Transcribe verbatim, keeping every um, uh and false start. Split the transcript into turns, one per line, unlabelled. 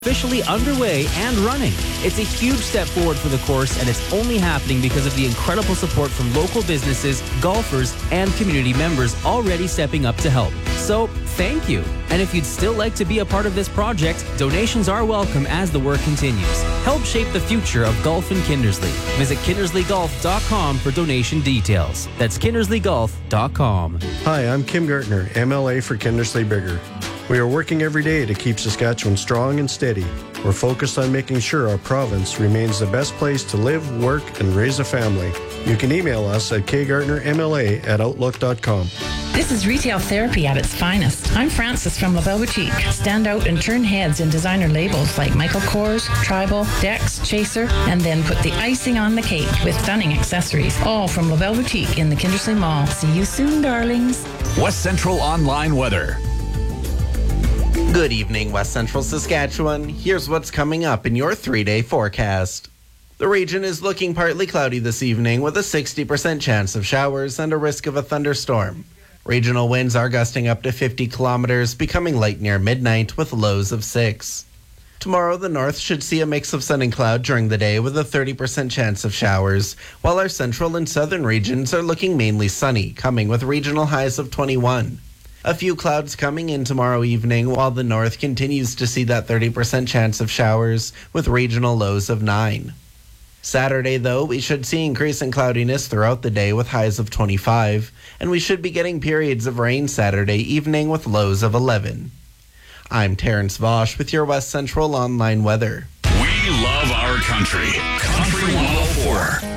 officially underway and running. It's a huge step forward for the course, and it's only happening because of the incredible support from local businesses, golfers, and community members already stepping up to help. So, thank you. And if you'd still like to be a part of this project, donations are welcome as the work continues. Help shape the future of golf in Kindersley. Visit kindersley golf dot com for donation details. That's kindersley golf dot com.
Hi, I'm Kim Gartner, M L A for Kindersley Bigger. We are working every day to keep Saskatchewan strong and steady. We're focused on making sure our province remains the best place to live, work, and raise a family. You can email us at k gartner m l a at outlook dot com.
This is retail therapy at its finest. I'm Frances from LaBelle Boutique. Stand out and turn heads in designer labels like Michael Kors, Tribal, Dex, Chaser, and then put the icing on the cake with stunning accessories. All from LaBelle Boutique in the Kindersley Mall. See you soon, darlings.
West Central Online Weather.
Good evening, West Central Saskatchewan. Here's what's coming up in your three-day forecast. The region is looking partly cloudy this evening with a sixty percent chance of showers and a risk of a thunderstorm. Regional winds are gusting up to fifty kilometers, becoming light near midnight with lows of six. Tomorrow, the north should see a mix of sun and cloud during the day with a thirty percent chance of showers, while our central and southern regions are looking mainly sunny, coming with regional highs of twenty-one. A few clouds coming in tomorrow evening, while the north continues to see that thirty percent chance of showers with regional lows of nine. Saturday, though, we should see increasing cloudiness throughout the day with highs of twenty-five, and we should be getting periods of rain Saturday evening with lows of eleven. I'm Terrence Vosch with your West Central Online Weather.
We love our country. Country one oh four.